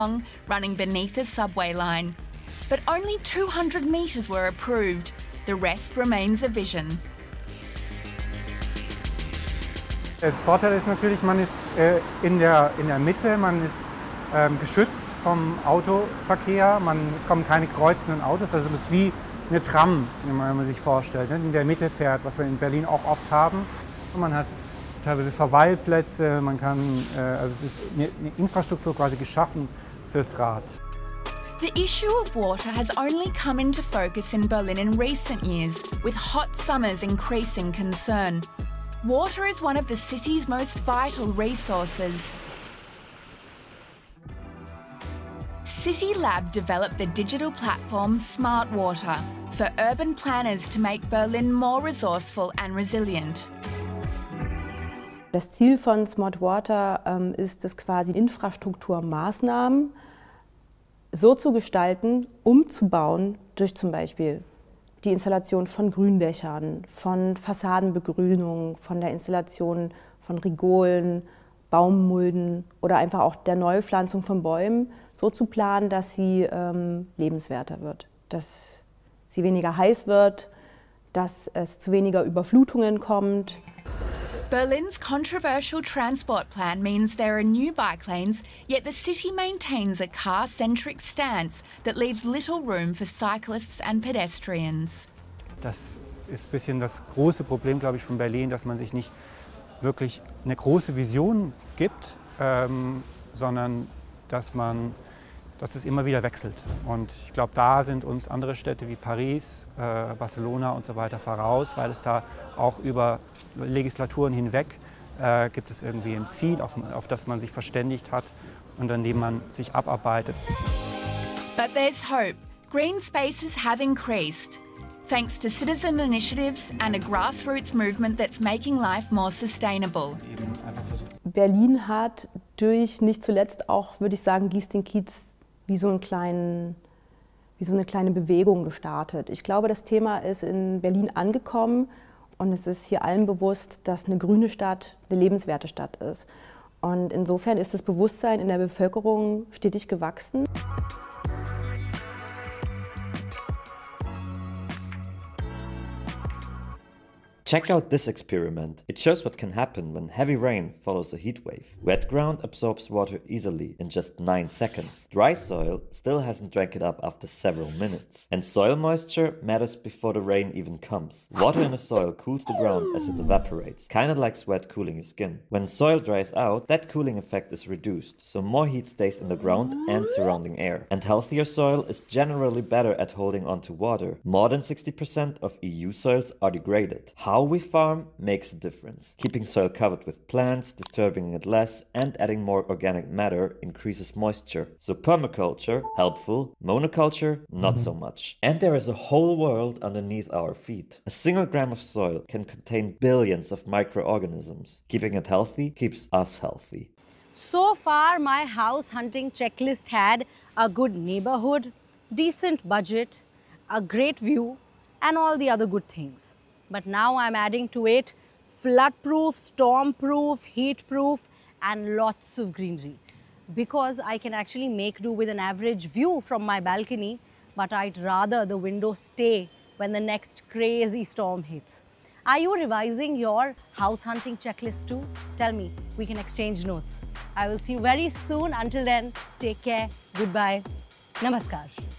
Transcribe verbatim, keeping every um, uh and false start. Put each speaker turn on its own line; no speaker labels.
long, running beneath a subway line. But only two hundred metres were approved. The rest remains a vision.
Der Vorteil ist natürlich, man ist äh, in, der, in der Mitte, man ist ähm, geschützt vom Autoverkehr, man, es kommen keine kreuzenden Autos, also es ist wie eine Tram, wenn man, wenn man sich vorstellt, ne, in der Mitte fährt, was wir in Berlin auch oft haben. Und man hat teilweise Verweilplätze, man kann, äh, also es ist eine, eine Infrastruktur quasi geschaffen fürs Rad.
The issue of water has only come into focus in Berlin in recent years, with hot summers increasing concern. Water is one of the city's most vital resources. CityLab developed the digital platform Smart Water for urban planners to make Berlin more resourceful and resilient.
Das Ziel von Smart Water ähm, ist es quasi, Infrastrukturmaßnahmen so zu gestalten, umzubauen durch zum Beispiel die Installation von Gründächern, von Fassadenbegrünung, von der Installation von Rigolen, Baummulden oder einfach auch der Neupflanzung von Bäumen so zu planen, dass sie ähm, lebenswerter wird, dass sie weniger heiß wird, dass es zu weniger Überflutungen kommt.
Berlin's controversial transport plan means there are new bike lanes, yet the city maintains a car-centric stance that leaves little room for cyclists and pedestrians.
Das ist ein bisschen das große Problem, glaube ich, von Berlin, dass man sich nicht wirklich eine große Vision gibt, ähm, sondern dass man dass es immer wieder wechselt. Und ich glaube, da sind uns andere Städte wie Paris, äh, Barcelona und so weiter voraus, weil es da auch über Legislaturen hinweg äh, gibt es irgendwie ein Ziel, auf, auf das man sich verständigt hat und an dem man sich abarbeitet.
But there's hope. Green spaces have increased, thanks to citizen initiatives and a grassroots movement that's making life more sustainable.
Berlin hat durch nicht zuletzt auch, würde ich sagen, Gieß den Kiez wie so, einen kleinen, wie so eine kleine Bewegung gestartet. Ich glaube, das Thema ist in Berlin angekommen und es ist hier allen bewusst, dass eine grüne Stadt eine lebenswerte Stadt ist. Und insofern ist das Bewusstsein in der Bevölkerung stetig gewachsen.
Check out this experiment. It shows what can happen when heavy rain follows a heat wave. Wet ground absorbs water easily in just nine seconds. Dry soil still hasn't drank it up after several minutes. And soil moisture matters before the rain even comes. Water in the soil cools the ground as it evaporates, kinda like sweat cooling your skin. When soil dries out, that cooling effect is reduced, so more heat stays in the ground and surrounding air. And healthier soil is generally better at holding onto water. More than sixty percent of E U soils are degraded. How we farm makes a difference. Keeping soil covered with plants, disturbing it less, and adding more organic matter increases moisture. So permaculture, helpful, monoculture, not so much. And there is a whole world underneath our feet. A single gram of soil can contain billions of microorganisms. Keeping it healthy keeps us healthy.
So far, my house hunting checklist had a good neighborhood, decent budget, a great view, and all the other good things. But now I'm adding to it flood-proof, storm-proof, heat-proof, and lots of greenery. Because I can actually make do with an average view from my balcony, but I'd rather the window stay when the next crazy storm hits. Are you revising your house hunting checklist too? Tell me, we can exchange notes. I will see you very soon. Until then, take care, goodbye, namaskar.